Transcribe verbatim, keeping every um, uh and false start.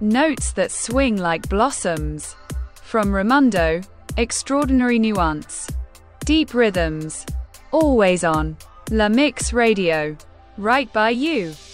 Notes that swing like blossoms. From Raimundo, extraordinary nuance. Deep rhythms. Always on. La Mix Radio. Right by you.